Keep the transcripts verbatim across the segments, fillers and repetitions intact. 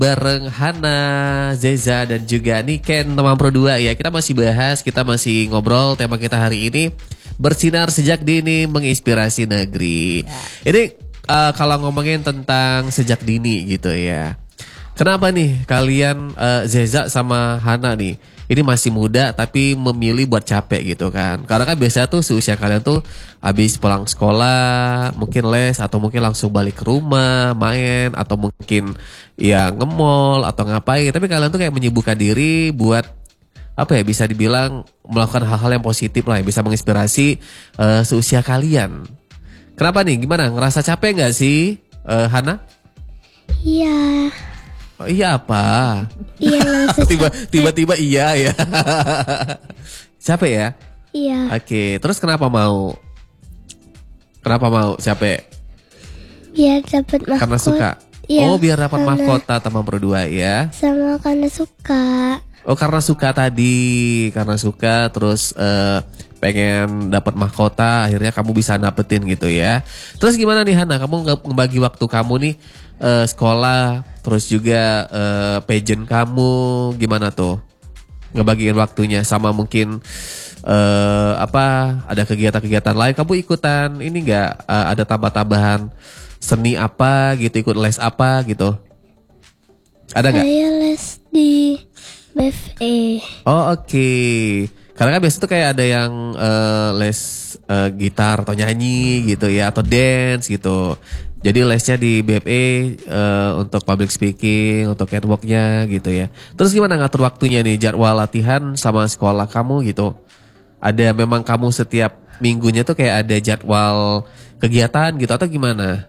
bareng Hana, Zeza dan juga Niken teman Pro dua ya. Kita masih bahas, kita masih ngobrol tema kita hari ini bersinar sejak dini menginspirasi negeri. Ya. Ini uh, kalau ngomongin tentang sejak dini gitu ya. Kenapa nih kalian uh, Zeza sama Hana nih? Ini masih muda tapi memilih buat capek gitu kan. Karena kan biasanya tuh seusia kalian tuh habis pulang sekolah, mungkin les atau mungkin langsung balik ke rumah, main atau mungkin ya nge-mall atau ngapain. Tapi kalian tuh kayak menyibukkan diri buat apa ya, bisa dibilang melakukan hal-hal yang positif lah, yang bisa menginspirasi uh, seusia kalian. Kenapa nih? Gimana? Ngerasa capek gak sih uh, Hana? Iya. Oh, iya apa? Iya langsung tiba, tiba-tiba iya ya. Capek ya? Iya. Oke, terus kenapa mau? Kenapa mau capek? Biar dapat mahkota. Karena suka? Iya, oh biar dapat karena, mahkota teman berdua ya? Sama karena suka. Oh karena suka tadi. Karena suka terus uh, pengen dapat mahkota, akhirnya kamu bisa dapetin gitu ya. Terus gimana nih Hana? Kamu ngebagi waktu kamu nih uh, sekolah, terus juga uh, pageant kamu gimana tuh? Ngebagiin waktunya sama mungkin uh, apa? Ada kegiatan-kegiatan lain kamu ikutan? Ini enggak uh, ada tambah-tambahan seni apa gitu, ikut les apa gitu? Ada enggak? Saya les di B F E. Oh oke. Okay. Karena kan biasa tuh kayak ada yang uh, les uh, gitar atau nyanyi gitu ya, atau dance gitu. Jadi lesnya di B F E uh, untuk public speaking, untuk catwalknya gitu ya. Terus gimana ngatur waktunya nih, jadwal latihan sama sekolah kamu gitu? Ada memang kamu setiap minggunya tuh kayak ada jadwal kegiatan gitu atau gimana?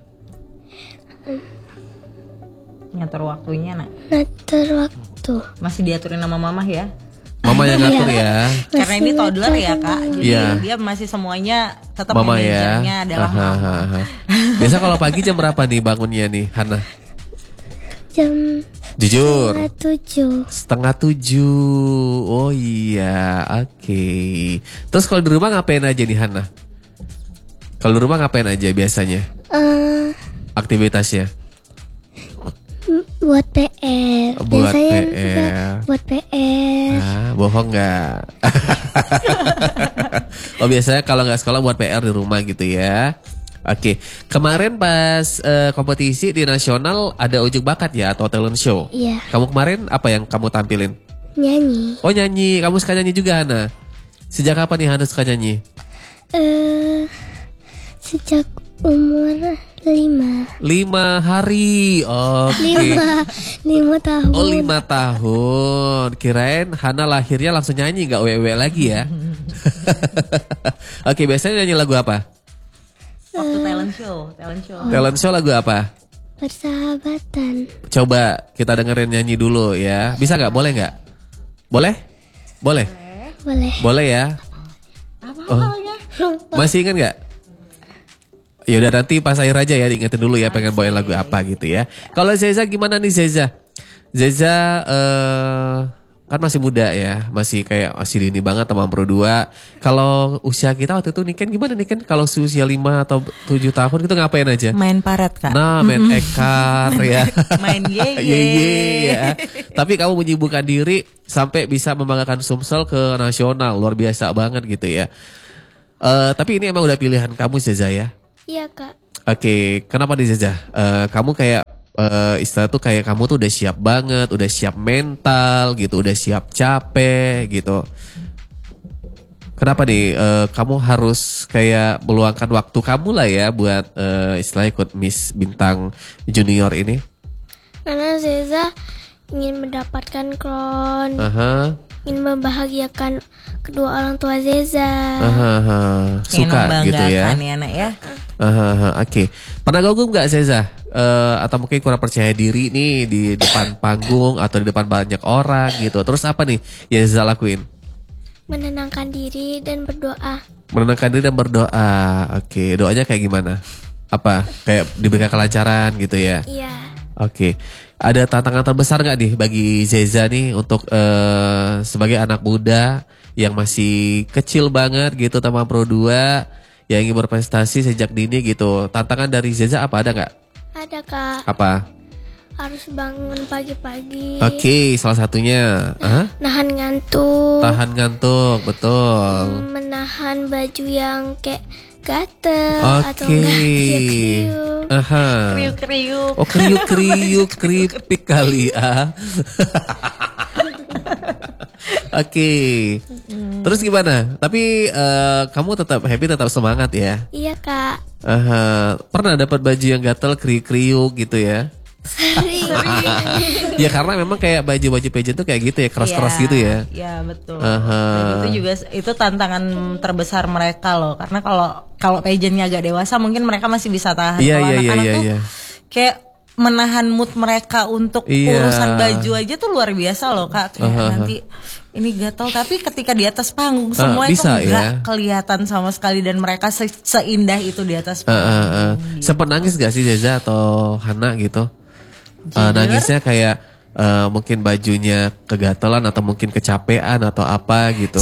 Ngatur waktunya nak. Ngatur waktu. Masih diaturin sama mama ya? Mama yang ngatur ya. Karena ini toddler ya kak, jadi yeah. dia masih semuanya tetap mama manajernya ya. adalah aha, mama. aha. Biasa kalau pagi jam berapa nih bangunnya nih Hana? Jam jujur setengah tujuh. Setengah tujuh. Oh iya, oke. Okay. Terus kalau di rumah ngapain aja nih Hana? Kalau di rumah ngapain aja biasanya? Uh, Aktivitasnya? Buat P R. Buat Biasanya P R. Buat P R. Ah, bohong nggak? Oh biasanya kalau nggak sekolah buat P R di rumah gitu ya. Oke, kemarin pas uh, kompetisi di nasional ada ujuk bakat ya atau talent show? Iya. Kamu kemarin apa yang kamu tampilin? Nyanyi. Oh nyanyi, kamu suka nyanyi juga Hana? Sejak kapan nih Hana suka nyanyi? Eh, uh, sejak umur lima. Lima hari, oke. Okay. Lima, lima tahun. Oh lima tahun. Kirain Hana lahirnya langsung nyanyi, nggak wewe lagi ya? Oke, okay, biasanya nyanyi lagu apa? Waktu talent show, talent show. Talent show lagu apa? Persahabatan. Coba kita dengerin nyanyi dulu ya. Bisa nggak? Boleh nggak? Boleh? Boleh? Boleh. Boleh ya? Oh. Masih ingat nggak? Ya udah nanti pas akhir aja ya, diingetin dulu ya pengen bawain lagu apa gitu ya. Kalau Zeza gimana nih Zeza? Zeza uh, kan masih muda ya, masih kayak masih dini banget teman Pro dua. Kalau usia kita waktu itu Niken gimana Niken? Kalau usia lima atau tujuh tahun gitu ngapain aja? Main paret kak. Nah main ekar ya. Main ye ye ye ya. Tapi kamu menyibukkan diri sampai bisa membanggakan Sumsel ke nasional, luar biasa banget gitu ya. Uh, tapi ini emang udah pilihan kamu Zeza ya? Iya kak. Oke, okay. Kenapa nih Zeza? Uh, kamu kayak uh, istilah tuh kayak kamu tuh udah siap banget, udah siap mental gitu, udah siap capek gitu. Kenapa nih uh, kamu harus kayak meluangkan waktu kamu lah ya buat uh, istilah ikut Miss Bintang Junior ini? Karena Zeza ingin mendapatkan crown, uh-huh. ingin membahagiakan kedua orang tua Zeza. Uh-huh. Suka gitu ya? Nih anak ya. Uh-huh. Oke, okay. Pernah gugup nggak Zeza? Uh, atau mungkin kurang percaya diri nih di depan panggung atau di depan banyak orang gitu. Terus apa nih yang Zeza lakuin? Menenangkan diri dan berdoa. Menenangkan diri dan berdoa. Oke, okay. Doanya kayak gimana? Apa? Kayak diberikan kelancaran gitu ya? Iya. Oke, okay. Ada tantangan terbesar nggak nih bagi Zeza nih untuk uh, sebagai anak muda yang masih kecil banget gitu teman Pro dua yang ingin berprestasi sejak dini gitu. Tantangan dari Zeza apa, ada nggak? Ada kak. Apa? harus bangun pagi-pagi. Oke, salah satunya Hah? Nahan ngantuk. Tahan ngantuk, betul. Menahan baju yang kayak gatel atau Oke. enggak kriuk-kriuk. Aha. Kriuk-kriuk. Oh kriuk-kriuk, keripik kali ah. Oke. Terus gimana? Tapi eh, kamu tetap happy, tetap semangat ya? Iya kak. Aha. Pernah dapat baju yang gatel kriuk-kriuk gitu ya? Sering. Ya karena memang kayak baju-baju pageant tuh kayak gitu ya, keras-keras gitu ya. Iya betul. Aha. Dan itu juga itu tantangan terbesar mereka loh. Karena kalau kalau pageantnya agak dewasa mungkin mereka masih bisa tahan. Iya, Kalau iya, iya, anak-anak iya, tuh iya. kayak menahan mood mereka untuk Iya. urusan baju aja tuh luar biasa loh kak. Kayak Aha. nanti ini gatel tapi ketika di atas panggung Ah, semua itu bisa enggak ya. kelihatan sama sekali dan mereka se- seindah itu di atas Uh, panggung. uh, uh. Sempet nangis gak sih Zeza atau Hana gitu? Uh, nangisnya kayak uh, mungkin bajunya kegatelan atau mungkin kecapean atau apa gitu.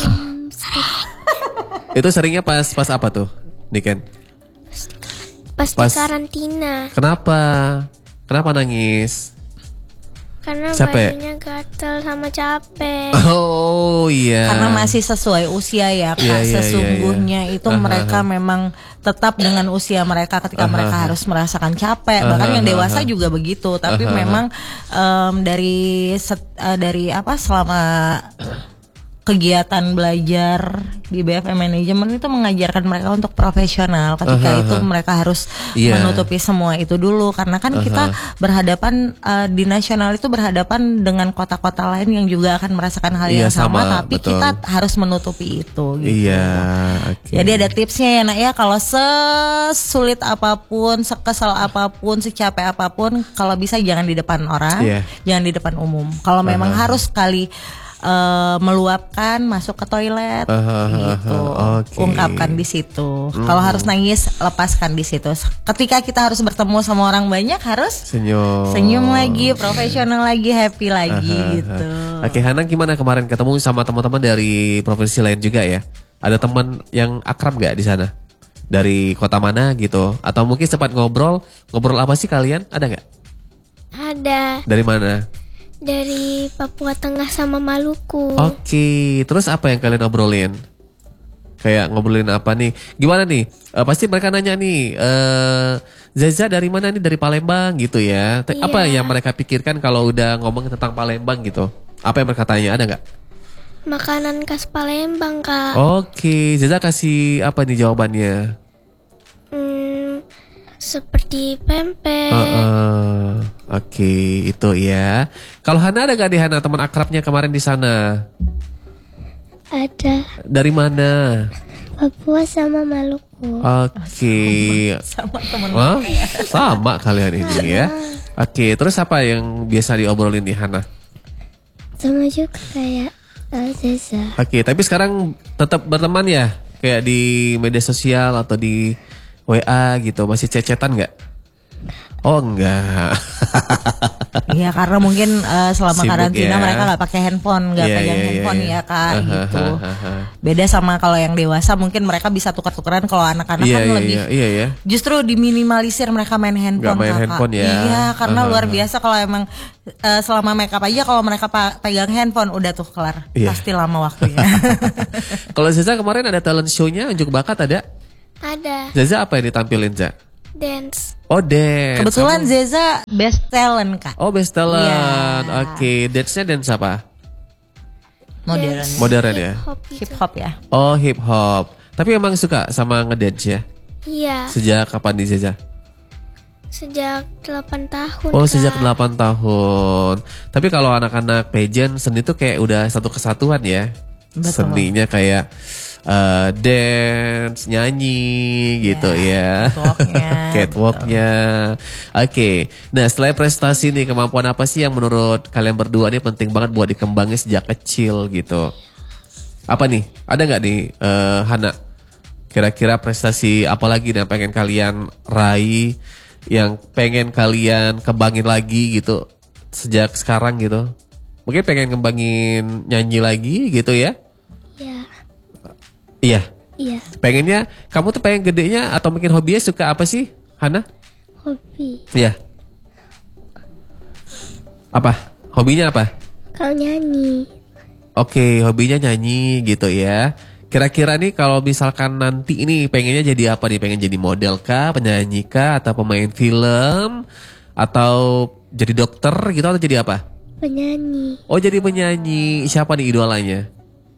Itu seringnya pas pas apa tuh, Niken? Pas, Pas- di karantina. Kenapa? Kenapa nangis? Karena Capek? bajunya gatel sama capek. Oh iya. Karena masih sesuai usia ya kak. Iya, iya, iya, Sesungguhnya itu Aha, mereka memang tetap dengan usia mereka ketika Aha, mereka aha. harus merasakan capek. Aha, Bahkan yang aha, dewasa aha. juga begitu. Tapi Aha, aha. memang em, dari set- eh, dari apa selama kegiatan belajar di B F M Management itu mengajarkan mereka untuk profesional. Ketika Aha, itu aha. mereka harus Iya. menutupi semua itu dulu karena kan kita berhadapan eh, di nasional itu berhadapan dengan kota-kota lain yang juga akan merasakan hal Iya, yang sama, sama, tapi betul. kita harus menutupi itu gitu. Iya. Oke. Jadi ada tipsnya ya nak ya, kalau sesulit apapun, sekesal apapun, secapek apapun, kalau bisa jangan di depan orang, Iya. jangan di depan umum. Kalau memang Aha. harus sekali eh, meluapkan, masuk ke toilet, Aha, gitu, aha, oke. ungkapkan di situ. Kalau harus nangis, lepaskan di situ. Ketika kita harus bertemu sama orang banyak, harus Senyum. senyum lagi, profesional lagi, happy lagi Aha, gitu. aha. Oke, Hana gimana kemarin ketemu sama teman-teman dari provinsi lain juga ya? Ada teman yang akrab gak di sana? Dari kota mana gitu? Atau mungkin sempat ngobrol, ngobrol apa sih kalian? Ada nggak? Ada Dari mana? dari Papua Tengah sama Maluku. Oke, terus apa yang kalian obrolin? Kayak ngobrolin apa nih? Gimana nih? Eh, pasti mereka nanya nih, eh Zeza dari mana nih? Dari Palembang gitu ya? Te- Apa Iya. yang mereka pikirkan kalau udah ngomong tentang Palembang gitu? Apa yang mereka tanya? Ada nggak? Makanan khas Palembang kak. Oke, Zeza kasih apa nih jawabannya? Hmm, seperti pempek. Heeh. Oke, itu ya. Kalau Hana ada gak di Hana teman akrabnya kemarin di sana? Ada Dari mana? Papua sama Maluku. Oke. Sama temen Hah? Sama kalian ini ya. Oke, terus apa yang biasa diobrolin di Hana? Sama juga kayak uh, Zeza. Oke, tapi sekarang tetap berteman ya? Kayak di media sosial atau di W A gitu, masih cecetan nggak? Oh enggak. Iya karena mungkin eh, selama Sibuk karantina ya. mereka nggak pakai handphone, nggak Iya, pegang iya, iya, handphone iya. ya kak Aha, gitu. aha, aha. Beda sama kalau yang dewasa mungkin mereka bisa tukar-tukaran. Kalau anak-anak Iya, kan iya, lebih iya, iya, iya. justru diminimalisir mereka main handphone. Nggak main kakak. handphone ya. Iya karena Aha, luar aha. biasa kalau emang eh, selama make up aja kalau mereka pa- pegang handphone udah tuh kelar. Iya. Pasti lama waktunya. Kalau Zaza kemarin ada talent show-nya, unjuk bakat ada? Ada Zaza apa yang ditampilin, Za? dance. Oh, dance. Kebetulan Kamu- Zeza best talent kak. Oh, best talent. Iya. Oke, dance-nya dance apa? Modern. Dance Modern ya? hip hop gitu. Hip hop ya. Oh, hip hop. Tapi emang suka sama ngedance ya? Iya, Sejak kapan nih Zaza? sejak delapan tahun. Oh, Kak. sejak delapan tahun. Tapi kalau anak-anak pageant seni tuh kayak udah satu kesatuan ya. Betul. Seninya kayak eh, dance, nyanyi gitu ya. catwalknya, Catwalknya. Oke. Nah, selain prestasi nih, kemampuan apa sih yang menurut kalian berdua nih penting banget buat dikembangin sejak kecil gitu? Apa nih? Ada nggak nih eh, Hana? Kira-kira prestasi apa lagi yang pengen kalian raih, yang pengen kalian kembangin lagi gitu sejak sekarang gitu? Mungkin pengen kembangin nyanyi lagi gitu ya? Iya, Iya. iya. Pengennya, kamu tuh pengen gedenya atau mungkin hobinya suka apa sih, Hana? Hobi. Iya. Apa? Hobinya apa? Kalau nyanyi. Oke, hobinya nyanyi gitu ya. Kira-kira nih kalau misalkan nanti ini pengennya jadi apa nih? Pengen jadi model kah, penyanyi kah, atau pemain film, atau jadi dokter gitu, atau jadi apa? Penyanyi. Oh, jadi penyanyi. Siapa nih idolanya?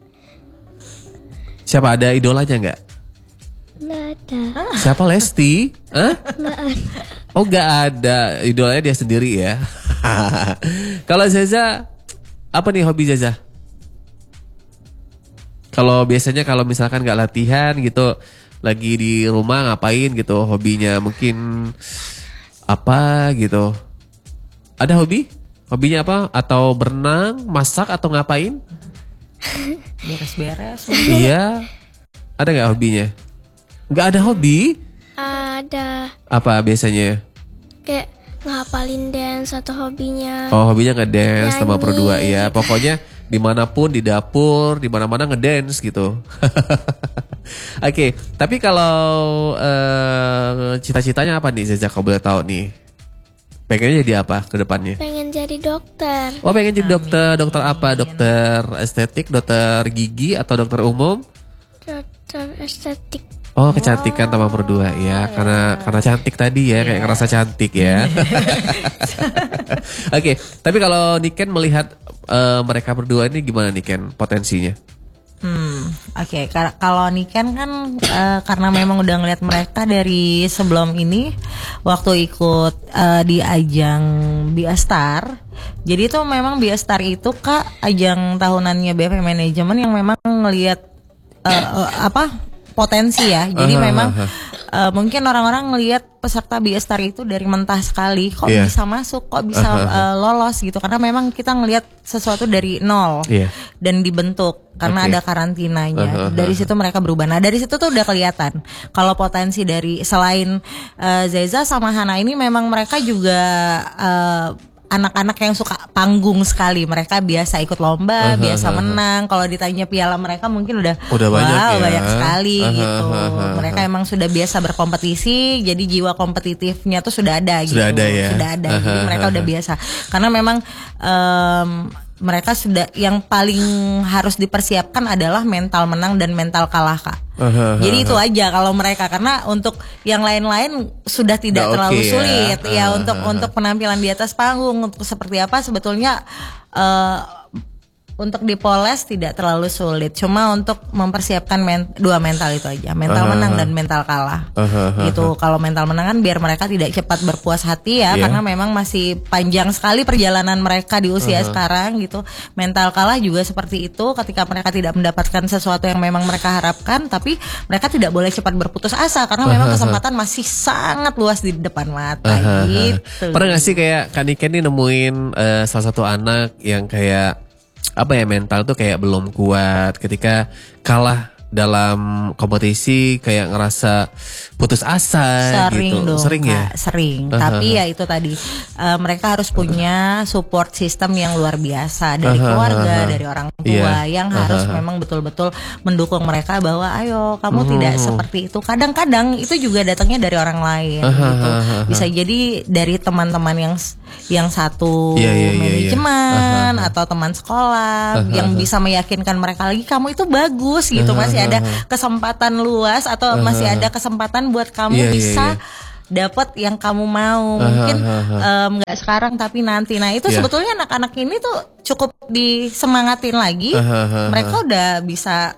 Siapa, ada idolanya nggak? Nggak ada. Siapa, Lesti? Hah? Nggak ada. Oh, nggak ada. Idolanya dia sendiri ya. Kalau Zaza, apa nih hobi Zaza? Kalau biasanya kalau misalkan nggak latihan gitu, lagi di rumah ngapain gitu, hobinya mungkin apa gitu? Ada hobi? Hobinya apa? Atau berenang, masak, atau ngapain? Beres-beres. Iya. Ada nggak hobinya? Nggak ada hobi? Ada. Apa biasanya? Kayak ngapalin dance atau hobinya. Oh, hobinya ngedance sama Nyanyi. berdua ya. Pokoknya dimanapun, di dapur, di mana-mana ngedance gitu. Oke, tapi kalau eh, cita-citanya apa nih Zaza, kalau boleh tahu nih? Pengennya jadi apa ke depannya? Pengen jadi dokter. Oh, pengen jadi dokter. Dokter apa? Dokter estetik, dokter gigi, atau dokter umum? Dokter estetik. Oh, kecantikan tambah berdua ya, karena karena cantik tadi ya, kayak ngerasa cantik ya. Oke, tapi kalau Niken melihat eh, mereka berdua ini gimana Niken potensinya? Hmm, oke. Kar- Kalau Niken kan eh, karena memang udah ngeliat mereka dari sebelum ini, waktu ikut eh, di ajang Biastar. Jadi tuh memang Biastar itu kak ajang tahunannya B P Manajemen yang memang ngelihat eh, eh, apa potensi ya. Jadi Aha, memang aha. eh, mungkin orang-orang ngelihat peserta Biastar itu dari mentah sekali, kok Iya. bisa masuk, kok bisa Aha, aha. eh, lolos gitu. Karena memang kita ngelihat sesuatu dari nol Iya. dan dibentuk karena Oke. ada karantinanya. Aha, aha. Dari situ mereka berubah. Nah, dari situ tuh udah kelihatan kalau potensi dari selain eh, Zeza sama Hana ini memang mereka juga eh, anak-anak yang suka panggung sekali. Mereka biasa ikut lomba, Aha, biasa aha. menang. Kalau ditanya piala mereka mungkin udah Udah banyak wow, ya. banyak sekali Aha, gitu. aha, aha. Mereka emang sudah biasa berkompetisi, jadi jiwa kompetitifnya tuh sudah ada gitu. Sudah ada ya. Sudah ada. Jadi Aha, mereka aha. udah biasa. Karena memang em, mereka sudah yang paling harus dipersiapkan adalah mental menang dan mental kalah kak. Aha, Jadi aha. itu aja kalau mereka, karena untuk yang lain-lain sudah tidak Udah terlalu oke ya. sulit ya, Aha, untuk aha. untuk penampilan di atas panggung untuk seperti apa sebetulnya eh, untuk dipoles tidak terlalu sulit, cuma untuk mempersiapkan men- dua mental itu aja, mental Aha, menang aha. dan mental kalah. Aha, aha. Gitu. Kalau mental menang kan biar mereka tidak cepat berpuas hati ya, Iya. karena memang masih panjang sekali perjalanan mereka di usia sekarang gitu. Mental kalah juga seperti itu, ketika mereka tidak mendapatkan sesuatu yang memang mereka harapkan, tapi mereka tidak boleh cepat berputus asa karena memang kesempatan masih sangat luas di depan mata Aha, aha. gitu. Pernah gak sih kayak Kak Niken nih nemuin eh, salah satu anak yang kayak apa ya, mental tuh kayak belum kuat ketika kalah dalam kompetisi, kayak ngerasa putus asa Sering gitu. dong Sering ya? Kak, sering. Aha. Tapi ya itu tadi eh, mereka harus punya support system yang luar biasa dari Aha, keluarga, aha. dari orang tua Iya. yang harus Aha. memang betul-betul mendukung mereka bahwa ayo kamu Hmm. tidak seperti itu. Kadang-kadang itu juga datangnya dari orang lain Aha, gitu. aha, aha. Bisa jadi dari teman-teman yang s- yang satu Iya, iya, iya, iya. manajemen Aha, aha. atau teman sekolah Aha, yang aha. bisa meyakinkan mereka lagi kamu itu bagus gitu, Aha, masih ada aha. kesempatan luas atau masih ada kesempatan buat kamu Iya, iya, bisa iya. dapat yang kamu mau. Aha, Mungkin aha. em, nggak sekarang tapi nanti. Nah itu Iya. sebetulnya anak-anak ini tuh cukup disemangatin lagi, Aha, aha, mereka udah bisa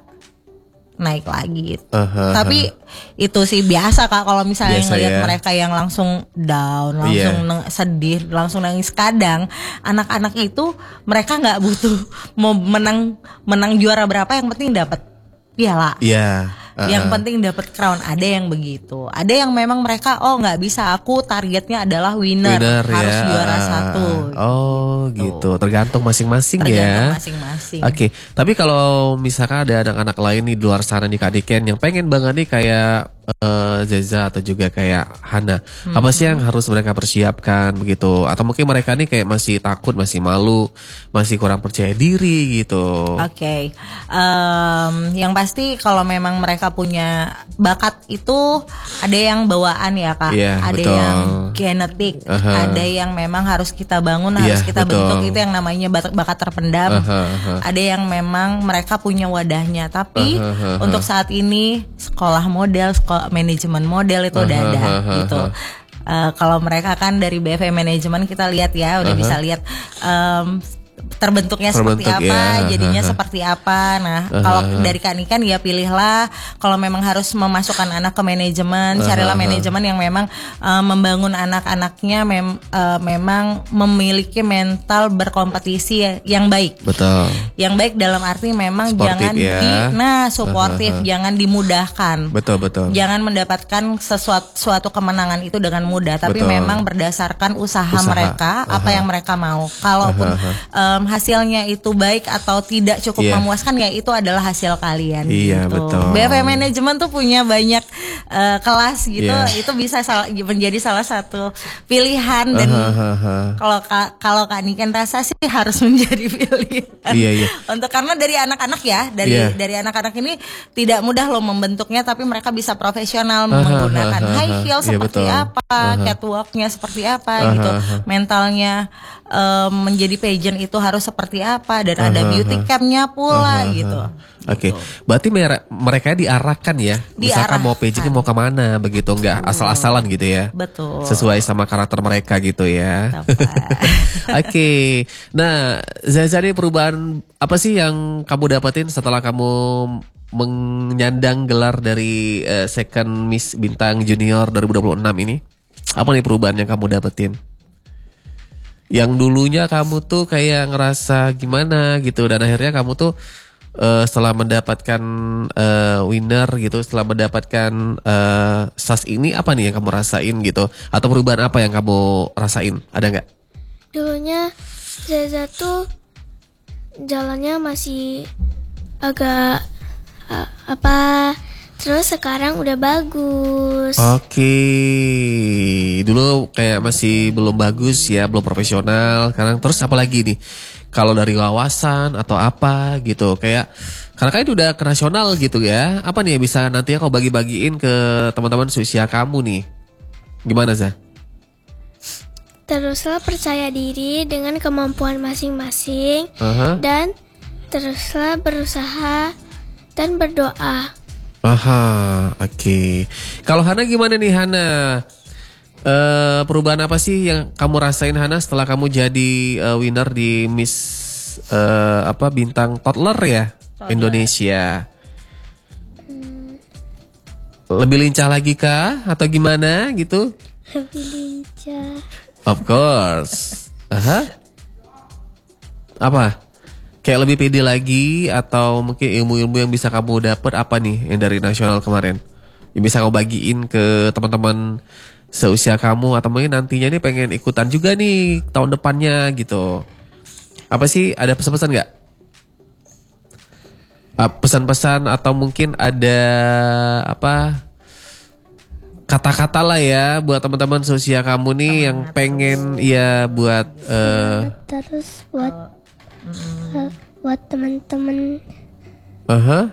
naik lagi. Aha, Tapi itu sih biasa kak, kalau misalnya Biasa ngelihat ya. mereka yang langsung down, langsung Iya. neng- sedih, langsung nangis. Kadang anak-anak itu mereka nggak butuh mau menang menang juara berapa, yang penting dapat piala. Iya. Yang aha. penting dapat crown. Ada yang begitu. Ada yang memang mereka oh nggak bisa, aku targetnya adalah winner, Winner harus ya. juara Ah, satu. Oh gitu. Tergantung masing-masing Tergantung ya. masing-masing. Oke, tapi kalau misalkan ada anak-anak lain nih di luar sana nih Kak Niken yang pengen banget nih kayak uh, Zeza atau juga kayak Hana, hmm. apa sih yang harus mereka persiapkan begitu? Atau mungkin mereka nih kayak masih takut, masih malu, masih kurang percaya diri gitu. Oke, okay. um, yang pasti kalau memang mereka punya bakat itu ada yang bawaan ya kak, yeah, ada betul. yang genetik, uh-huh. ada yang memang harus kita bangun, yeah, harus kita betul. bentuk, itu yang namanya bakat, bakat terpendam. Uh-huh, uh-huh. Ada yang memang mereka punya wadahnya, tapi uh-huh, uh-huh. untuk saat ini sekolah model, sekolah manajemen model itu uh-huh, udah ada uh-huh, gitu. Uh, kalau mereka kan dari B F M manajemen kita lihat ya, udah uh-huh. bisa lihat. Um, terbentuknya Terbentuk, seperti apa, ya. jadinya uh-huh. seperti apa. Nah, uh-huh. kalau dari Kak Niken ya pilihlah kalau memang harus memasukkan anak ke manajemen, uh-huh. carilah manajemen yang memang uh, membangun anak-anaknya mem, uh, memang memiliki mental berkompetisi yang baik. Betul. Yang baik dalam arti memang Sportif, jangan ya. di nah suportif, uh-huh. jangan dimudahkan. Betul, betul. Jangan mendapatkan sesuatu suatu kemenangan itu dengan mudah, tapi betul. memang berdasarkan usaha, usaha. mereka, uh-huh. apa yang mereka mau. Kalaupun uh-huh. um, hasilnya itu baik atau tidak cukup yeah. memuaskan, ya itu adalah hasil kalian. Iya, gitu. betul. B F M Manajemen tuh punya banyak uh, kelas gitu, yeah. itu bisa sal- menjadi salah satu pilihan dan kalau uh-huh. kalau Kak Niken rasa sih harus menjadi pilihan. Iya, iya. Untuk karena dari anak-anak ya, dari yeah. dari anak-anak ini tidak mudah loh membentuknya, tapi mereka bisa profesional uh-huh. menggunakan uh-huh. high heel yeah, seperti betul. apa, uh-huh. catwalknya seperti apa uh-huh. gitu, mentalnya um, menjadi pageant itu harus seperti apa, dan uh-huh. ada beauty campnya pula uh-huh. gitu. Oke, okay. Berarti mer- mereka diarahkan ya, diarahkan. Misalkan mau pageantnya mau kemana begitu, nggak uh. asal-asalan gitu ya. Betul. Sesuai sama karakter mereka gitu ya. Oke, okay. Nah Zaza, ini perubahan apa sih yang kamu dapetin setelah kamu menyandang gelar dari uh, Second Miss Bintang Junior dua ribu dua puluh enam ini? Apa nih perubahan yang kamu dapetin? Yang dulunya kamu tuh kayak ngerasa gimana gitu, dan akhirnya kamu tuh uh, setelah mendapatkan uh, winner gitu, setelah mendapatkan uh, S A S ini, apa nih yang kamu rasain gitu? Atau perubahan apa yang kamu rasain? Ada nggak? Dulunya Zeza tuh jalannya masih agak uh, apa, terus sekarang udah bagus. Oke, dulu kayak masih belum bagus ya, belum profesional. Sekarang terus apa lagi nih? Kalau dari wawasan atau apa gitu, kayak karena kan itu udah ke nasional gitu ya. Apa nih yang bisa nanti kau bagi-bagiin ke teman-teman seusia kamu nih? Gimana Zah? Teruslah percaya diri dengan kemampuan masing-masing, uh-huh. dan teruslah berusaha dan berdoa. Aha, oke. Okay. Kalau Hana gimana nih Hana? Uh, perubahan apa sih yang kamu rasain Hana setelah kamu jadi uh, winner di Miss uh, apa Bintang Toddler ya Toddler. Indonesia? Hmm. Lebih lincah lagi kah atau gimana gitu? Lebih lincah. Of course. Aha. Apa? Kayak lebih pede lagi, atau mungkin ilmu-ilmu yang bisa kamu dapat apa nih yang dari nasional kemarin? Yang bisa kamu bagiin ke teman-teman seusia kamu, atau mungkin nantinya nih pengen ikutan juga nih tahun depannya gitu. Apa sih, ada pesan-pesan nggak? Uh, pesan-pesan atau mungkin ada apa kata-kata lah ya buat teman-teman seusia kamu nih oh, yang pengen ya buat uh, terus buat uh, buat teman-teman. Aha.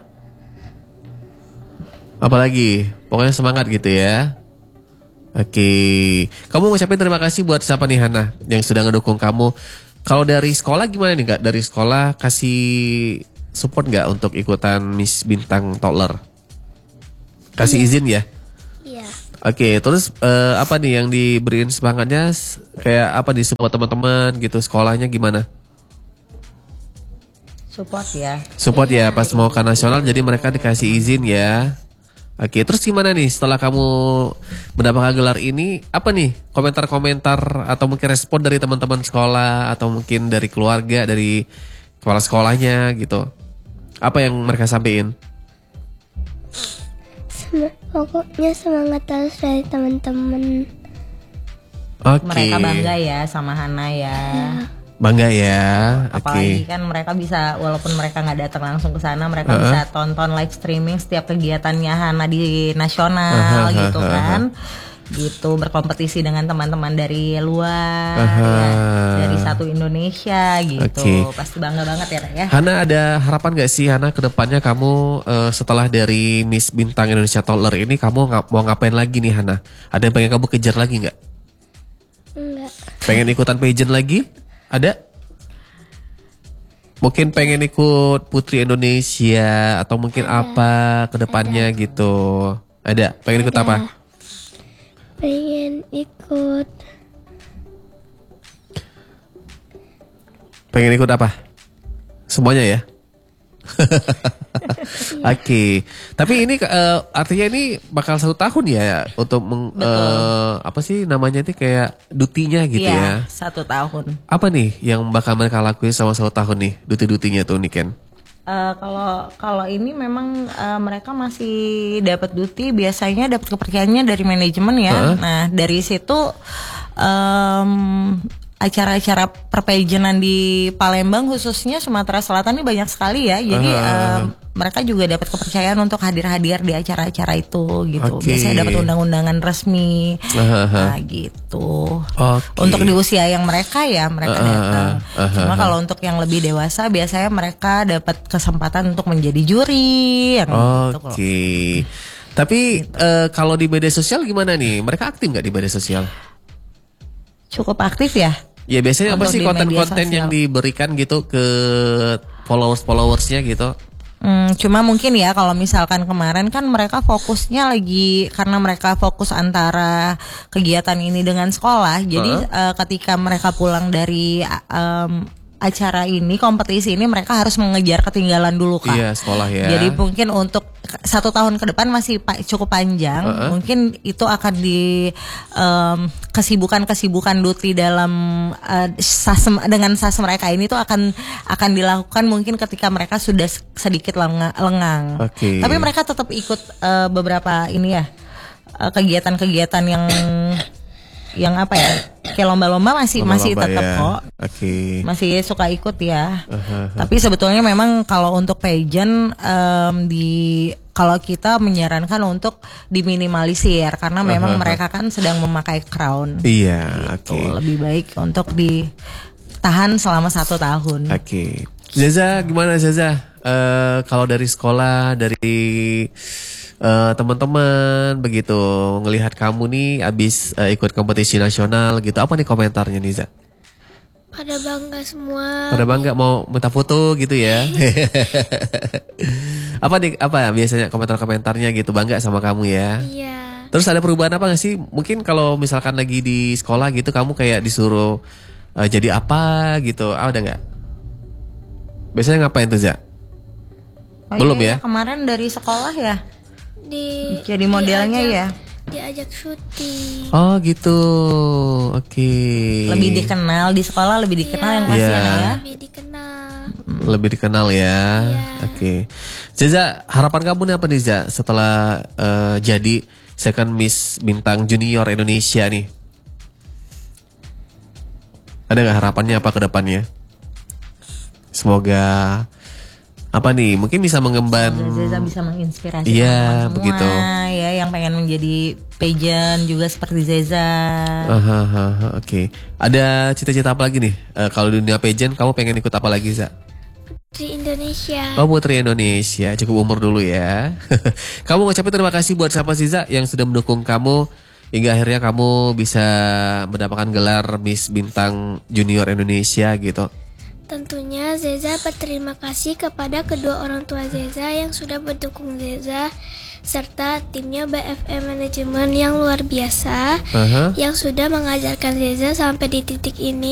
Apalagi, pokoknya semangat gitu ya. Oke, kamu ngucapin terima kasih buat siapa nih Hana yang sudah ngedukung kamu. Kalau dari sekolah gimana nih Kak? Dari sekolah kasih support nggak untuk ikutan Miss Bintang Toddler? Kasih iya. izin ya? Iya. Oke, terus uh, apa nih yang diberiin semangatnya? Kayak apa nih support teman-teman gitu? Sekolahnya gimana? Support ya. Support ya, pas mau ke nasional jadi mereka dikasih izin ya. Oke, terus gimana nih setelah kamu mendapatkan gelar ini? Apa nih komentar-komentar atau mungkin respon dari teman-teman sekolah atau mungkin dari keluarga, dari kepala sekolahnya gitu? Apa yang mereka sampaikan? Sem- pokoknya semangat terus dari teman-teman. Oke. Mereka bangga ya sama Hana ya. ya. Bangga ya. Apalagi Oke. kan mereka bisa, walaupun mereka nggak datang langsung ke sana, mereka Uh-uh. bisa tonton live streaming setiap kegiatannya Hana di nasional Uh-huh, gitu uh-huh, kan. Gitu, berkompetisi dengan teman-teman dari luar, Uh-huh. ya, dari satu Indonesia gitu. Oke. Pasti bangga banget ya, Ra, ya. Hana, ada harapan gak sih Hana ke depannya kamu eh, setelah dari Miss Bintang Indonesia Toddler ini kamu ngap- mau ngapain lagi nih Hana? Ada yang pengen kamu kejar lagi nggak? Enggak. Pengen ikutan pageant lagi? Ada? Mungkin pengen ikut Putri Indonesia atau mungkin apa ke depannya gitu. Ada? Pengen ikut apa? Pengen ikut Pengen ikut apa? Semuanya ya? Oke. Tapi ini eh, artinya ini bakal satu tahun ya untuk meng, eh, apa sih namanya itu kayak dutinya gitu ya. Iya, satu tahun. Apa nih yang bakal mereka lakuin selama satu tahun nih duti-dutinya tuh nih Ken? Eh, kalau kalau ini memang eh, mereka masih dapat duty, biasanya dapat kepercayaannya dari manajemen ya. Heeh. Nah dari situ em, acara-acara perpagenan di Palembang khususnya Sumatera Selatan ini banyak sekali ya. Jadi em, mereka juga dapat kepercayaan untuk hadir-hadir di acara-acara itu gitu. Oke. Biasanya dapat undang-undangan resmi. Aha. Nah gitu. Oke. Untuk di usia yang mereka ya mereka Ah, datang. ah, ah, Cuma ah, kalau untuk yang lebih dewasa biasanya mereka dapat kesempatan untuk menjadi juri yang gitu Oke. kok. Tapi eh, kalau di media sosial gimana nih? Mereka aktif nggak di media sosial? Cukup aktif ya. Ya biasanya apa Untuk sih di media konten-konten sosial. yang diberikan gitu ke followers-followersnya gitu? Hmm, cuma mungkin ya kalau misalkan kemarin kan mereka fokusnya lagi karena mereka fokus antara kegiatan ini dengan sekolah. Jadi eh, ketika mereka pulang dari em, acara ini, kompetisi ini, mereka harus mengejar ketinggalan dulu Kak. Iya, sekolah ya. Jadi mungkin untuk satu tahun ke depan masih pa- cukup panjang. Uh-uh. Mungkin itu akan di em, kesibukan-kesibukan duti dalam eh, sas dengan sas mereka ini tuh akan akan dilakukan mungkin ketika mereka sudah sedikit lenga- lengang. Oke. Tapi mereka tetap ikut eh, beberapa ini ya eh, kegiatan-kegiatan yang yang apa ya kayak lomba-lomba masih masih Lomba-lomba tetap ya. kok. Oke. Masih suka ikut ya. Uh-huh. Tapi sebetulnya memang kalau untuk pageant em, di kalau kita menyarankan untuk diminimalisir karena memang Uh-huh. mereka kan sedang memakai crown. Iya, oke. Tuh, lebih baik untuk ditahan selama satu tahun. Oke. Zaza, gimana Zaza? Eh, kalau dari sekolah, dari eh, teman-teman begitu ngelihat kamu nih abis eh, ikut kompetisi nasional gitu, apa nih komentarnya nih Za? pada bangga semua. Pada bangga mau minta foto gitu ya? Apa nih? Apa biasanya komentar-komentarnya gitu, bangga sama kamu ya? Iya. Terus ada perubahan apa gak sih? Mungkin kalau misalkan lagi di sekolah gitu, kamu kayak disuruh eh, jadi apa gitu, ah, ada nggak? Biasanya ngapain tuh Za? Oh Belum iya, ya? Kemarin dari sekolah ya. Di Jadi modelnya diajak- ya. Diajak syuting. Oh gitu, oke. Lebih dikenal di sekolah, lebih dikenal yang pasti Iya. Ana, ya. Lebih dikenal. Lebih dikenal ya. Iya. Oke. Zaza, harapan kamu nih apa nih Za setelah eh, jadi second Miss Bintang Junior Indonesia nih? Ada nggak harapannya apa ke depannya? Semoga apa nih? Mungkin bisa mengemban. Zaza bisa menginspirasi Iya, teman-teman semua, begitu. ya yang pengen menjadi pageant juga seperti Zaza. Aha, aha, aha, oke. Ada cita-cita apa lagi nih? Eh, kalau di dunia pageant kamu pengen ikut apa lagi Za? Di Indonesia. Oh, Putri Indonesia, cukup umur dulu ya. Kamu ngucapin terima kasih buat siapa sih Za yang sudah mendukung kamu hingga akhirnya kamu bisa mendapatkan gelar Miss Bintang Junior Indonesia gitu. Tentunya Zeza berterima kasih kepada kedua orang tua Zeza yang sudah mendukung Zeza serta timnya B F M Manajemen yang luar biasa Aha. yang sudah mengajarkan Zeza sampai di titik ini.